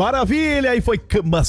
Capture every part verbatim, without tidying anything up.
maravilha! E foi Cama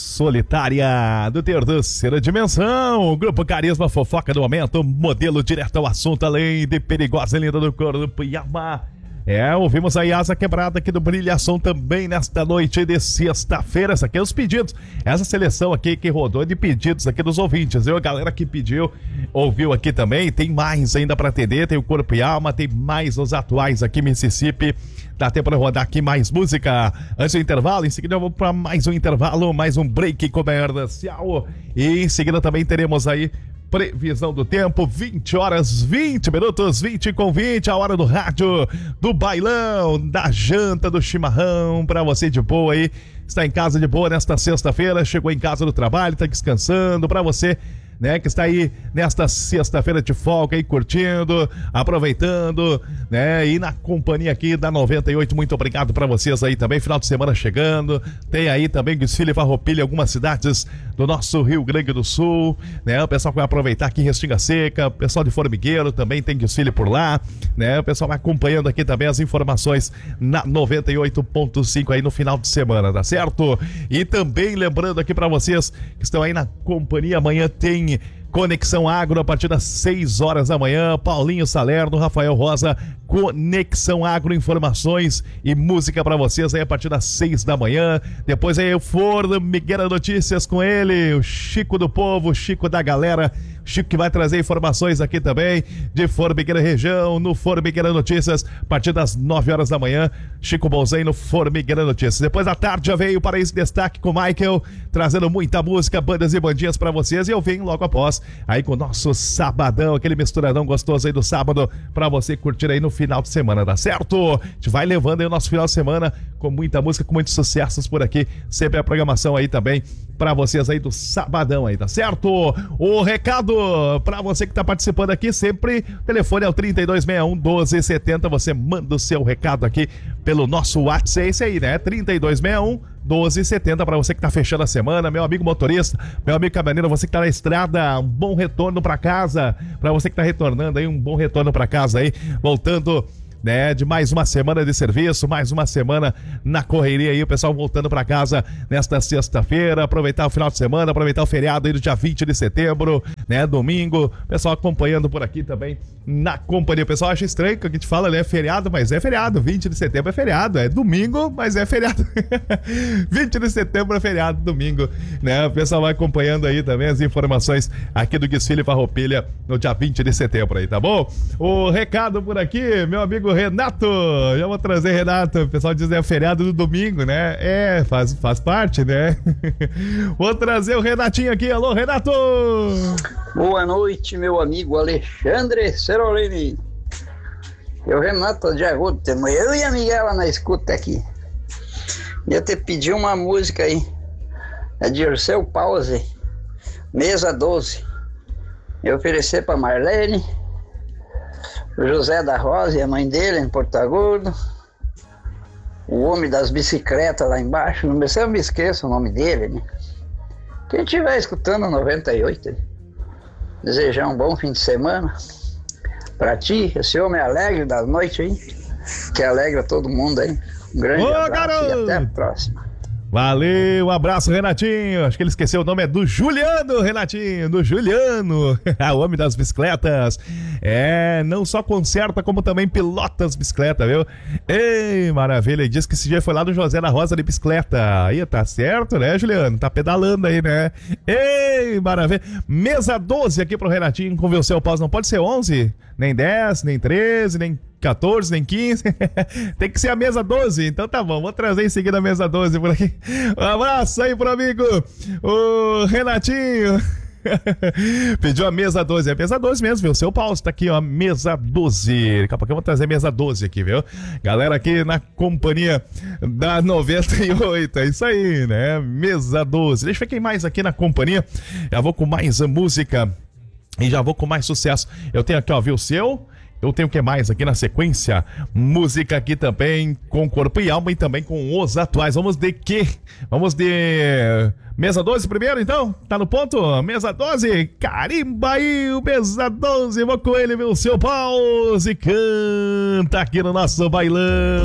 Solitária do Terceira Dimensão. Grupo Carisma, fofoca do momento, modelo direto ao assunto, além de perigosa e linda do corpo e alma. É, ouvimos aí Asa Quebrada aqui do Brilhação também nesta noite de sexta-feira. Essa aqui é os pedidos, essa seleção aqui que rodou de pedidos aqui dos ouvintes, viu? A galera que pediu, ouviu aqui também. Tem mais ainda pra atender, tem o Corpo e Alma, tem mais os atuais aqui Mississippi. Dá tempo de rodar aqui mais música antes do intervalo. Em seguida eu vou para mais um intervalo, mais um break comercial. E em seguida também teremos aí previsão do tempo, vinte horas, vinte minutos, vinte com vinte, a hora do rádio, do bailão, da janta, do chimarrão, pra você de boa aí, está em casa de boa nesta sexta-feira, chegou em casa do trabalho, tá descansando, pra você, né, que está aí nesta sexta-feira de folga aí, curtindo, aproveitando, né, e na companhia aqui da noventa e oito, muito obrigado pra vocês aí também, final de semana chegando, tem aí também desfile Farroupilha em algumas cidades do nosso Rio Grande do Sul, né, o pessoal vai aproveitar aqui em Restinga Seca, o pessoal de Formigueiro também tem desfile por lá, né, o pessoal vai acompanhando aqui também as informações na noventa e oito ponto cinco aí no final de semana, tá certo? E também lembrando aqui pra vocês que estão aí na companhia, amanhã tem Conexão Agro a partir das seis horas da manhã, Paulinho Salerno, Rafael Rosa, Conexão Agro, informações e música pra vocês aí a partir das seis da manhã. Depois aí o Formigueira Notícias com ele, o Chico do Povo, Chico da galera, Chico que vai trazer informações aqui também de Formigueira Região, no Formigueira Notícias, a partir das nove horas da manhã, Chico Bolzém no Formigueira Notícias. Depois da tarde já veio para esse destaque com o Michael, trazendo muita música, bandas e bandinhas pra vocês, e eu venho logo após aí com o nosso sabadão, aquele misturadão gostoso aí do sábado, pra você curtir aí no final de semana, tá certo? A gente vai levando aí o nosso final de semana com muita música, com muitos sucessos por aqui, sempre a programação aí também pra vocês aí do sabadão aí, tá certo? O recado pra você que tá participando aqui, sempre, o telefone é o trinta e dois sessenta e um, doze setenta, você manda o seu recado aqui pelo nosso WhatsApp, é esse aí, né? trinta e dois sessenta e um, doze setenta, para você que tá fechando a semana, meu amigo motorista, meu amigo caminhoneiro, você que tá na estrada, um bom retorno pra casa, para você que tá retornando aí, um bom retorno pra casa aí, voltando, né, de mais uma semana de serviço, mais uma semana na correria aí, o pessoal voltando pra casa nesta sexta-feira, aproveitar o final de semana, aproveitar o feriado aí do dia vinte de setembro, né, domingo, pessoal acompanhando por aqui também na companhia. O pessoal acha estranho que a gente fala, né, feriado, mas é feriado, vinte de setembro é feriado, é domingo, mas é feriado. vinte de setembro é feriado, domingo, né, o pessoal vai acompanhando aí também as informações aqui do desfile Farroupilha no dia vinte de setembro aí, tá bom? O recado por aqui, meu amigo Renato, já vou trazer Renato, o pessoal diz que é feriado do domingo, né? É, faz, faz parte, né? Vou trazer o Renatinho aqui, alô Renato! Boa noite, meu amigo Alexandre Serolini. Eu, Renato de Arruda, temos eu e a Miguela na escuta aqui. Ia te pedir uma música aí, é de Dirceu Pause, Mesa doze. Eu oferecer pra Marlene, o José da Rosa e a mãe dele em Porto Agudo, o homem das bicicletas lá embaixo, não sei se eu me esqueço o nome dele, né? Quem estiver escutando noventa e oito, desejar um bom fim de semana pra ti, esse homem alegre da noite aí, que alegra todo mundo aí. Um grande Ô, abraço garoto! E até a próxima. Valeu, um abraço, Renatinho. Acho que ele esqueceu o nome, é do Juliano, Renatinho, do Juliano, o homem das bicicletas. É, não só conserta, como também pilota as bicicletas, viu? Ei, maravilha. Ele disse que esse dia foi lá do José da Rosa de bicicleta. Aí, tá certo, né, Juliano? Tá pedalando aí, né? Ei, maravilha. Mesa doze aqui pro Renatinho, convenceu o pause. Não pode ser onze, nem dez, nem treze, nem quatorze, nem quinze. Tem que ser a mesa doze. Então tá bom, vou trazer em seguida a mesa doze por aqui. Um abraço aí pro amigo, o Renatinho. Pediu a mesa doze. É a mesa doze mesmo, viu? Seu Paulo tá aqui, ó. Mesa doze. Daqui a pouco eu vou trazer a mesa doze aqui, viu? Galera aqui na companhia da noventa e oito. É isso aí, né? Mesa doze. Deixa eu ver quem mais aqui na companhia. Já vou com mais música e já vou com mais sucesso. Eu tenho aqui, ó, viu o seu? Eu tenho o que mais aqui na sequência? Música aqui também com Corpo e Alma e também com os atuais. Vamos de quê? Vamos de Mesa doze primeiro, então? Tá no ponto? Mesa doze? Carimba aí o Mesa doze. Vou com ele, meu seu Pause. Canta aqui no nosso bailão.